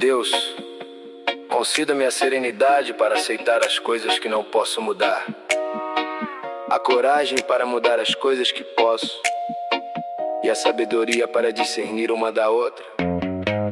Deus, conceda-me a serenidade para aceitar as coisas que não posso mudar, a coragem para mudar as coisas que posso e a sabedoria para discernir uma da outra.